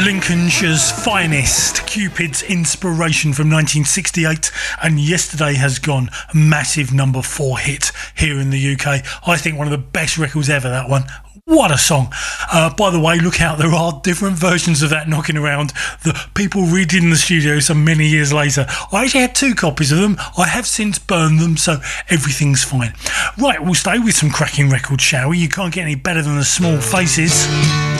Lincolnshire's finest, Cupid's Inspiration from 1968, and Yesterday Has Gone, a massive number 4 hit here in the UK. I think one of the best records ever, that one. What a song. By the way, look out, there are different versions of that knocking around. The people redid in the studio some many years later. I actually had 2 copies of them. I have since burned them, so everything's fine. Right, we'll stay with some cracking records, shall we? You can't get any better than the Small Faces.